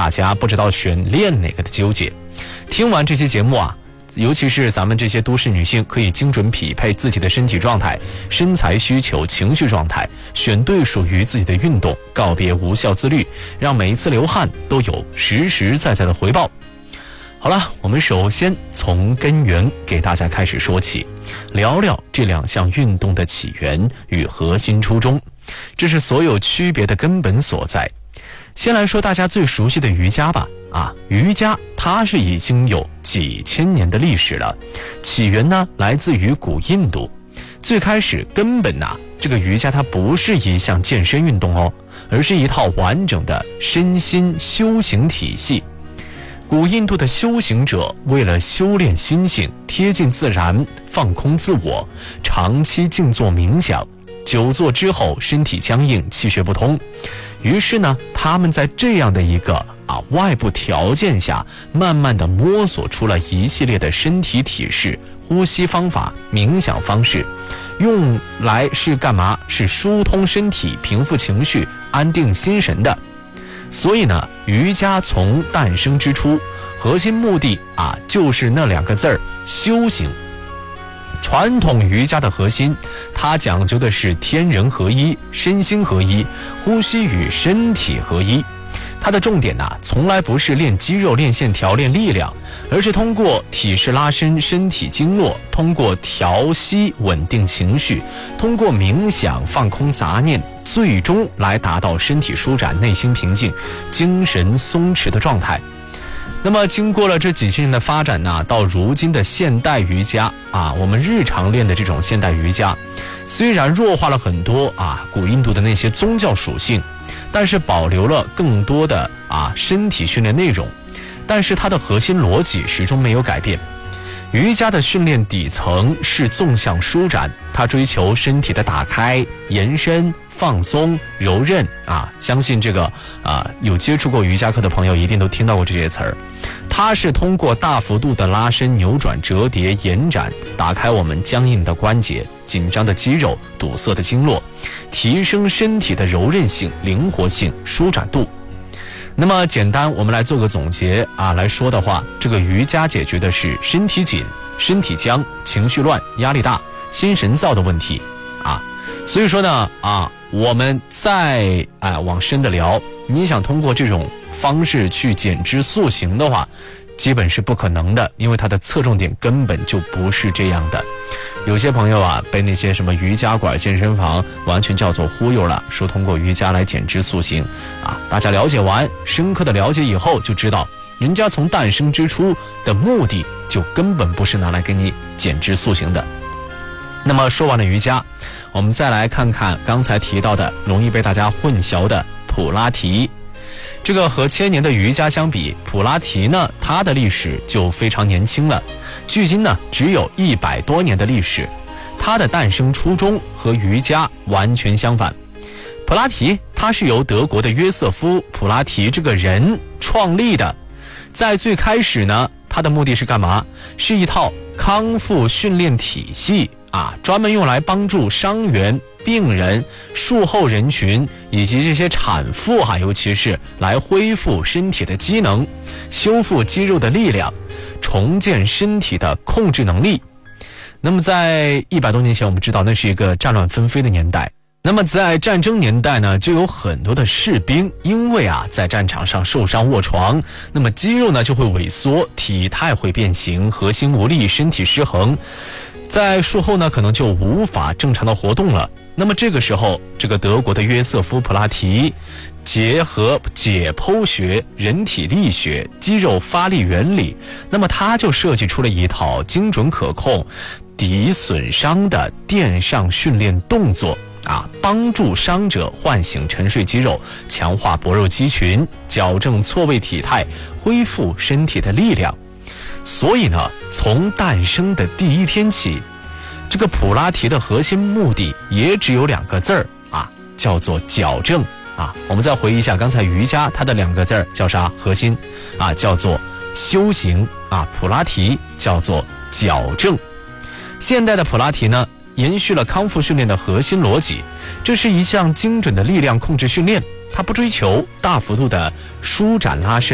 大家不知道选练哪个的纠结。听完这期节目啊，尤其是咱们这些都市女性，可以精准匹配自己的身体状态、身材需求、情绪状态，选对属于自己的运动，告别无效自律，让每一次流汗都有实实在在的回报。好了，我们首先从根源给大家开始说起，聊聊这两项运动的起源与核心初衷，这是所有区别的根本所在。先来说大家最熟悉的瑜伽吧。瑜伽它是已经有几千年的历史了，起源呢来自于古印度。最开始根本这个瑜伽它不是一项健身运动哦，而是一套完整的身心修行体系。古印度的修行者为了修炼心性，贴近自然，放空自我，长期静坐冥想，久坐之后身体僵硬，气血不通。于是呢，他们在这样的一个外部条件下，慢慢的摸索出了一系列的身体体式、呼吸方法、冥想方式，用来是干嘛？是疏通身体、平复情绪、安定心神的。所以呢，瑜伽从诞生之初，核心目的就是那两个字儿：修行。传统瑜伽的核心，它讲究的是天人合一、身心合一、呼吸与身体合一。它的重点从来不是练肌肉、练线条、练力量，而是通过体式拉伸身体经络，通过调息稳定情绪，通过冥想放空杂念，最终来达到身体舒展、内心平静、精神松弛的状态。那么经过了这几千年的发展到如今的现代瑜伽我们日常练的这种现代瑜伽，虽然弱化了很多古印度的那些宗教属性，但是保留了更多的身体训练内容，但是它的核心逻辑始终没有改变。瑜伽的训练底层是纵向舒展，它追求身体的打开、延伸、放松、柔韧相信这个有接触过瑜伽课的朋友一定都听到过这些词儿。它是通过大幅度的拉伸、扭转、折叠、延展，打开我们僵硬的关节、紧张的肌肉、堵塞的经络，提升身体的柔韧性、灵活性、舒展度。那么简单我们来做个总结来说的话，这个瑜伽解决的是身体紧、身体僵、情绪乱、压力大、心神躁的问题所以说呢我们再往深的聊，你想通过这种方式去减脂塑形的话，基本是不可能的，因为它的侧重点根本就不是这样的。有些朋友被那些什么瑜伽馆、健身房完全叫做忽悠了，说通过瑜伽来减脂塑形大家了解完，深刻的了解以后就知道，人家从诞生之初的目的就根本不是拿来给你减脂塑形的。那么说完了瑜伽，我们再来看看刚才提到的容易被大家混淆的普拉提。这个和千年的瑜伽相比，普拉提呢，它的历史就非常年轻了，距今呢只有100多年的历史。它的诞生初衷和瑜伽完全相反。普拉提它是由德国的约瑟夫·普拉提这个人创立的。在最开始呢，它的目的是干嘛？是一套康复训练体系专门用来帮助伤员、病人、术后人群以及这些产妇尤其是来恢复身体的机能，修复肌肉的力量，重建身体的控制能力。那么在100多年前，我们知道那是一个战乱纷飞的年代。那么在战争年代呢，就有很多的士兵因为在战场上受伤卧床，那么肌肉呢就会萎缩，体态会变形，核心无力，身体失衡，在术后呢可能就无法正常的活动了。那么这个时候，这个德国的约瑟夫·普拉提结合解剖学、人体力学、肌肉发力原理，那么他就设计出了一套精准可控、抵损伤的电上训练动作帮助伤者唤醒沉睡肌肉，强化薄肉肌群，矫正错位体态，恢复身体的力量。所以呢，从诞生的第一天起，这个普拉提的核心目的也只有2个字儿叫做矫正我们再回忆一下刚才瑜伽它的2个字儿叫啥？核心叫做修行普拉提叫做矫正。现代的普拉提呢，延续了康复训练的核心逻辑，这是一项精准的力量控制训练，它不追求大幅度的舒展拉伸，